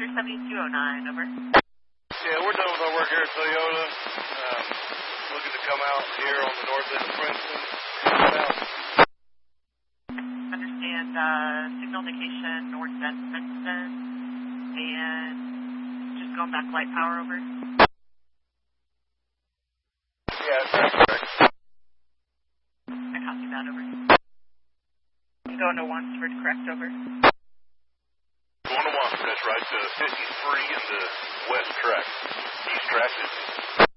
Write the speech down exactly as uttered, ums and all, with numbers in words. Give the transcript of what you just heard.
Vector seventy-two oh nine, over. Yeah, we're done with our work here at Toyota. Um, looking to come out here on the north end of Princeton. South. Understand, uh, signal indication north end of Princeton. And just going back light power, over. Yeah, that's correct. I copy that, over. I'm going to Wansford, correct, over. Going to Wansford, that's right, to fifty-three in the west track. East track is